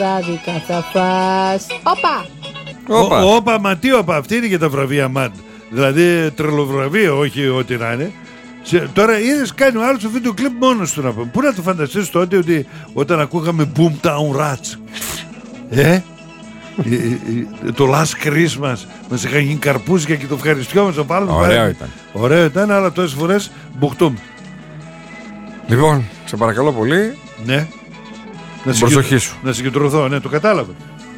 Άδικα θα φας. Όπα, μα τι όπα, αυτή είναι και τα βραβεία ΜΑΝ. Δηλαδή τρελοβραβείο, όχι ό,τι να είναι. Τώρα είδες, κάνει ο άλλος το βίντεο κλιπ μόνος του να πούμε. Πού να το φανταστείς τότε ότι όταν ακούγαμε Boomtown Rats, το Last Christmas μας είχαν γίνει καρπούζια και το ευχαριστιόμαστε. Ωραίο ήταν, αλλά τόσες φορές μπουχτούμ. Λοιπόν, σε παρακαλώ πολύ. Ναι. Προσοχή σου. Να συγκεντρωθώ, ναι, το κατάλαβα.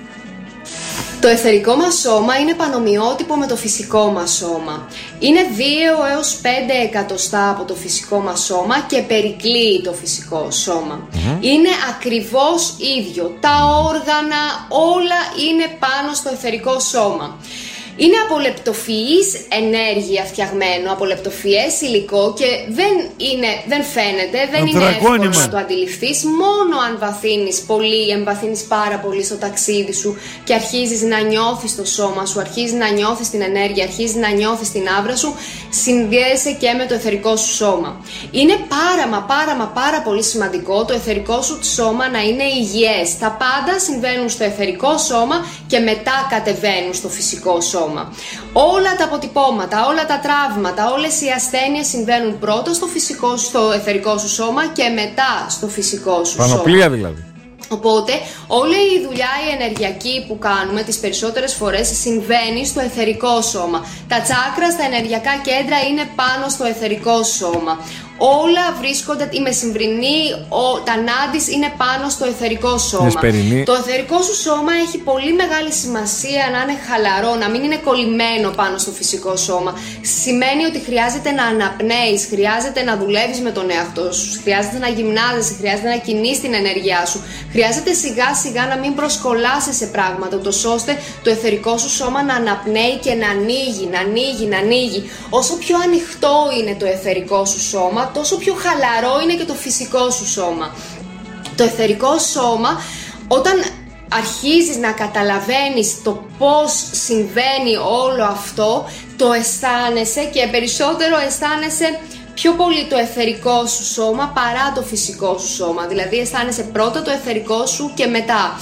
Το αιθερικό μας σώμα είναι πανομοιότυπο με το φυσικό μας σώμα. Είναι 2 έως 5 εκατοστά από το φυσικό μας σώμα και περικλείει το φυσικό σώμα. Είναι ακριβώς ίδιο. Τα όργανα όλα είναι πάνω στο αιθερικό σώμα. Είναι από λεπτοφυής ενέργεια φτιαγμένο, από λεπτοφυές υλικό και δεν φαίνεται, δεν είναι εύκολο να το αντιληφθείς. Μόνο αν εμβαθύνεις πάρα πολύ στο ταξίδι σου και αρχίζεις να νιώθεις το σώμα σου, αρχίζεις να νιώθεις την ενέργεια, αρχίζεις να νιώθεις την άβρα σου, συνδέεσαι και με το αιθερικό σου σώμα. Είναι πάρα πολύ σημαντικό το αιθερικό σου σώμα να είναι υγιές. Τα πάντα συμβαίνουν στο αιθερικό σώμα και μετά κατεβαίνουν στο φυσικό σώμα. Όλα τα αποτυπώματα, όλα τα τραύματα, όλες οι ασθένειες συμβαίνουν πρώτα στο αιθερικό σου σώμα και μετά στο φυσικό σου Πανοπλία σώμα. δηλαδή. Οπότε όλη η δουλειά η ενεργειακή που κάνουμε τις περισσότερες φορές συμβαίνει στο αιθερικό σώμα. Τα τσάκρα στα ενεργειακά κέντρα είναι πάνω στο αιθερικό σώμα. Όλα βρίσκονται, η μεσημβρινή, τα νάντις είναι πάνω στο αιθερικό σώμα. Το αιθερικό σου σώμα έχει πολύ μεγάλη σημασία να είναι χαλαρό, να μην είναι κολλημένο πάνω στο φυσικό σώμα. Σημαίνει ότι χρειάζεται να αναπνέεις, χρειάζεται να δουλεύεις με τον εαυτό σου, χρειάζεται να γυμνάζεσαι, χρειάζεται να κινείς την ενέργειά σου. Χρειάζεται σιγά σιγά να μην προσκολάσεις σε πράγματα, ούτως ώστε το αιθερικό σου σώμα να αναπνέει και να ανοίγει. Όσο πιο ανοιχτό είναι το αιθερικό σου σώμα, τόσο πιο χαλαρό είναι και το φυσικό σου σώμα. Το αιθερικό σώμα, όταν αρχίζεις να καταλαβαίνεις το πώς συμβαίνει όλο αυτό, το αισθάνεσαι και περισσότερο αισθάνεσαι πιο πολύ το αιθερικό σου σώμα παρά το φυσικό σου σώμα. Δηλαδή αισθάνεσαι πρώτα το αιθερικό σου και μετά.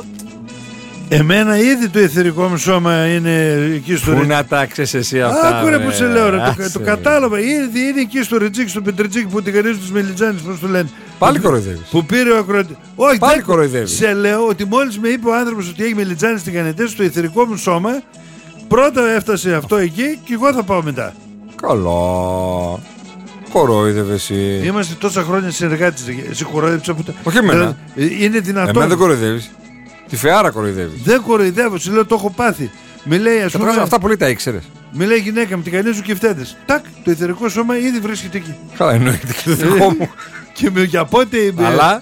Εμένα ήδη το αιθερικό μου σώμα είναι εκεί στο... Πού να τάξεις εσύ αυτά. Άκουρε που σε λέω ρε, το κατάλαβα. Ήδη είναι εκεί στο Ρετζίκι, στο Πετρετζίκι που τηγανίζουν τους Μελιτζάνες, πώς το λένε. Πάλι κοροϊδεύεις. Που πήρε ο ακροατής. Όχι, πάλι κοροϊδεύεις. Σε λέω ότι μόλις με είπε ο άνθρωπος ότι έχει Μελιτζάνες τηγανιτές στο αιθερικό μου σώμα, πρώτα έφτασε αυτό εκεί και εγώ θα πάω μετά. Καλό. Κορόιδευε εσύ. Είμαστε τόσα χρόνια συνεργάτες. Εσύ κορόιδεψα που τα... Όχι εμένα. Είναι δυνατόν. Εμένα δεν κοροϊδεύεις. Τη Φεάρα κοροϊδεύει. Δεν κοροϊδεύω, σου λέω το έχω πάθει. Με λέει, ας πούμε. Αυτά πολύ τα ήξερες. Με λέει γυναίκα μου, την κανείς και φτέτες. Τάκ, το αιθερικό σώμα ήδη βρίσκεται εκεί. Καλά, εννοείται και το δικό μου. Και για πότε. Αλλά.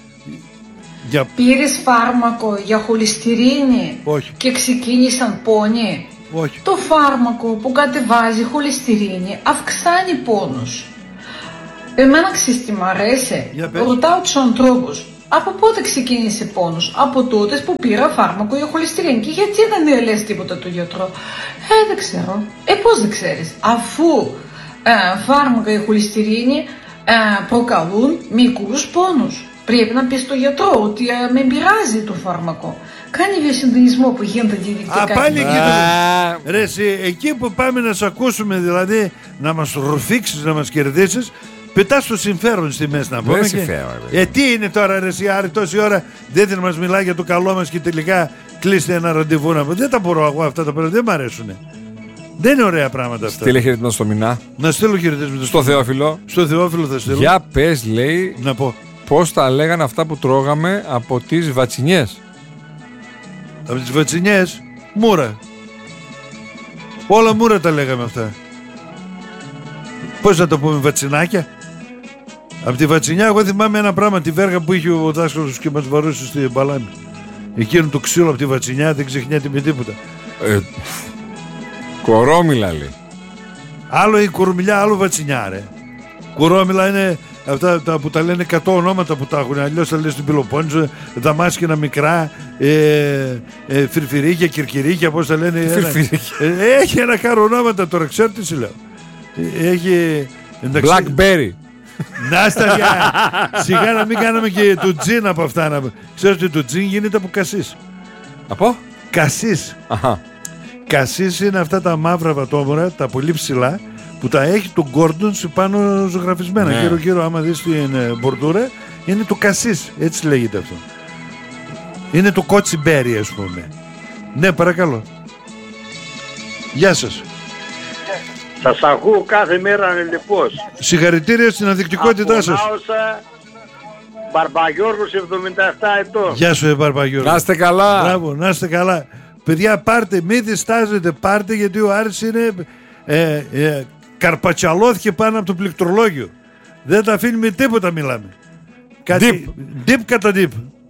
Πήρες φάρμακο για χολυστερίνη. Όχι. Και ξεκίνησαν πόνοι. Όχι. Το φάρμακο που κατεβάζει χολυστερίνη αυξάνει πόνους. Εμένα ξέρεις τι μ' αρέσει. Ρωτάω τους ανθρώπους. Από πότε ξεκίνησε πόνος? Από τότε που πήρα φάρμακο για χολυστερίνη. Και γιατί δεν λες τίποτα του γιατρό? Δεν ξέρω. Πώς δεν ξέρεις? Αφού φάρμακα για χολυστερίνη προκαλούν μικρούς πόνους. Πρέπει να πεις στο γιατρό ότι με πειράζει το φάρμακο. Κάνει βιοσυντονισμό που γίνεται διαδικτυακά. Πάλι εκεί ρε εσύ, εκεί που πάμε να σε ακούσουμε, δηλαδή να μας ρουφήξεις, να μας κερδίσεις, πετάς το συμφέρον στη μέση να πούμε. Τι είναι τώρα ρε εσύ Άρη, τόση ώρα δεν θα μας μιλάει για το καλό μας και τελικά κλείστε ένα ραντεβού να πούμε. Δεν τα μπορώ εγώ αυτά τα πράγματα, δεν μ' αρέσουνε. Δεν είναι ωραία πράγματα αυτά. Στείλε χαιρετισμό στο Μινά. Να στείλω χαιρετισμό στο Θεόφιλο. Στο Θεόφιλο θα στείλω. Για πες, λέει, να πω. Πώς τα λέγανε αυτά που τρώγαμε από τις βατσινιές. Από τις βατσινιές, μούρα. Όλα μούρα τα λέγαμε αυτά. Πώς θα το πούμε, βατσινάκια. Από τη βατσινιά, εγώ θυμάμαι ένα πράγμα, τη βέργα που είχε ο δάσκαλος και μας βαρούσε στην Παλάμη. Εκείνο το ξύλο από τη βατσινιά δεν ξεχνιάται με τίποτα. Κορόμιλα λέει. Άλλο η κορομιλιά, άλλο βατσινιά ρε. Κορόμιλα είναι αυτά τα που τα λένε 100 ονόματα που τα έχουν. Αλλιώς τα λένε στην Πελοπόννησο, δαμάσκηνα μικρά, φυρφυρίκια, κυρκυρίκια, πώς τα λένε. Έχει ένα κάρο ονόματα τώρα, ξέρω τι σου λέω. Έχει. Blackberry. Να στα γεια. Σιγά να μην κάναμε και του τζιν από αυτά. Ξέρεις ότι το τζιν γίνεται από κασίς. Από? Κασίς. Αχα. Κασίς είναι αυτά τα μαύρα βατόμορα, τα πολύ ψηλά, που τα έχει του Γκόρντον πάνω ζωγραφισμένα. Ναι. Γύρω-γύρω, άμα δεις την μπορτούρα, είναι του κασίς. Έτσι λέγεται αυτό. Είναι το κότσιμπέρι, ας πούμε. Ναι, παρακαλώ. Γεια σας. Σας ακούω κάθε μέρα ανελειπώς. Συγχαρητήρια στην αδεικτικότητά σας. Μπαρμπαγιώργος 77 ετών. Γεια σου, Μπαρμπαγιώργο. Να είστε καλά. Μπράβο, να είστε καλά. Παιδιά, πάρτε, μην διστάζετε, πάρτε, γιατί ο Άρης είναι καρπατσαλώθηκε πάνω από το πληκτρολόγιο. Δεν τα αφήνει με τίποτα, μιλάμε. Κάτι, dip κατά dip.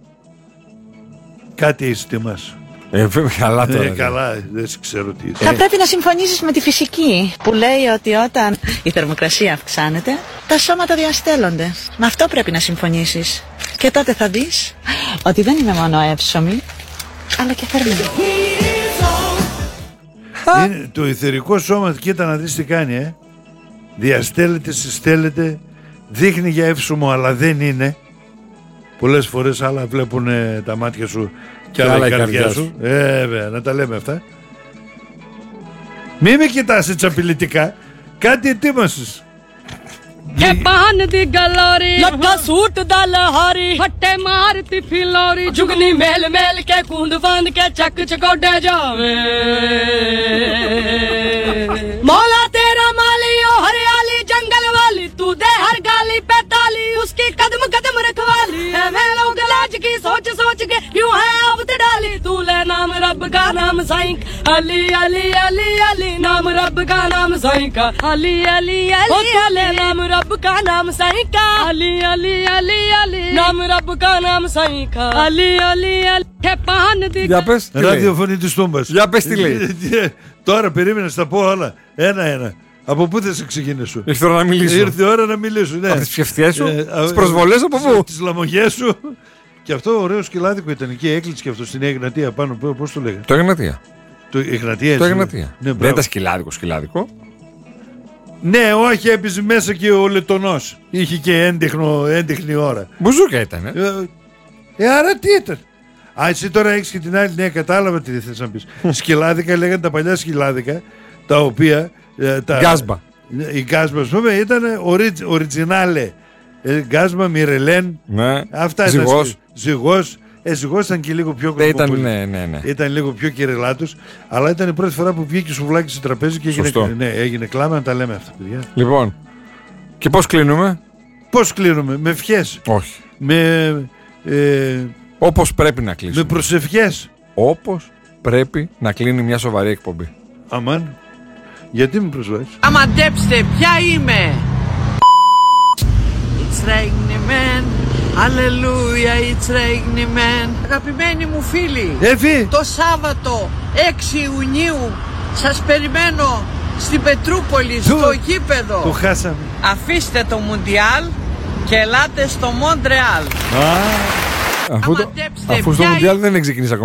Κάτι είσαι τιμάς. Καλά τώρα. Καλά, δεν ξέρω τι είσαι. Θα πρέπει να συμφωνήσεις με τη φυσική που λέει ότι όταν η θερμοκρασία αυξάνεται, τα σώματα διαστέλλονται. Με αυτό πρέπει να συμφωνήσεις. Και τότε θα δεις ότι δεν είμαι μόνο εύσωμη, αλλά και θερμή. Είναι το ηθερικό σώμα, κοίτα να δεις τι κάνει, διαστέλλεται, συστέλλεται, δείχνει για εύσωμο, αλλά δεν είναι. Πολλές φορές άλλα βλέπουν τα μάτια σου και άλλα η καρδιά σου. Βέβαια, να τα λέμε αυτά. Μη με κοιτάς έτσι απειλητικά. Κάτι ετοίμασες. के पान दी गलोरी लट्ठा सूट दा लहारी फट्टे मारती फिलोरी जुगनी मेल मेल के कूंद बांध के चक चकोड़े जावे मौला तेरा माली ओ हरियाली जंगल वाली तू दे हर गाली पे ताली उसकी कदम कदम रखवाली है मैं लोग लाज की सोच सोच के यूं है आबत डाली तू ले नाम रब का नाम साईं अली अली अली अली नाम रब का नाम साईं का अली अली अली अली नाम रब का नाम साईं का अली अली अली अली नाम रब का नाम साईं का अली अली अली के पान दी Για πες τι λέει. Ραδιοφωνή της Τούμπας. Για πες τι λέει. Τώρα περίμενε, θα πω όλα. Ένα-ένα. Από πού θα σε ξεκινήσω? Ήρθε η ώρα να μιλήσω. Ήρθε η ώρα να μιλήσω, ναι. Από τις ψευτιές σου, τις προσβολές από πού? Τις λαμογιές σου. Και αυτό ωραίο σκυλάδικο ήταν εκεί, έκλεισε και αυτό στην Εγνατία πάνω. Πώς το λέγανε? Το Εγνατία. Το Εγνατία. Το Εγνατία. Ναι, δεν ήταν σκυλάδικο. Ναι, όχι, έπαιζε μέσα και ο Λετονός. Είχε και έντεχνη ώρα. Μπουζούκα ήταν. Άρα τι ήταν? Α, εσύ τώρα έχεις και την άλλη. Ναι, κατάλαβα τι θες να πεις. Σκυλάδικα λέγανε τα παλιά σκυλάδικα, τα οποία. Γκάσμπα. Η Γκάσμπα, ας πούμε, ήταν οριτζινάλε. Γκάσμπα, Μιρελέν. Ναι. Αυτά ήταν. Ζυγός. Ζυγός ήταν και λίγο πιο κοσμοπολιτικός. Ναι. Ήταν λίγο πιο κυριλάτος. Αλλά ήταν η πρώτη φορά που βγήκε σουβλάκι στο τραπέζι και έγινε κλάμα. Να τα λέμε αυτά, παιδιά. Λοιπόν. Και πώς κλείνουμε? Πώς κλείνουμε? Με ευχές. Όχι. Όπως πρέπει να κλείσουμε. Με προσευχές. Όπως πρέπει να κλείνει μια σοβαρή εκπομπή. Αμάν. Γιατί με προσβάζεις? Αμαντέψτε, ποια είμαι? It's raining man. Αλληλούια, it's raining man. Αγαπημένοι μου φίλοι, το Σάββατο 6 Ιουνίου σας περιμένω στην Πετρούπολη, στο γήπεδο. Το χάσαμε. Αφήστε το Μουντιάλ και ελάτε στο Μοντρεάλ. Αφού στο Μουντιάλ δεν έχει ξεκινήσει ακόμα.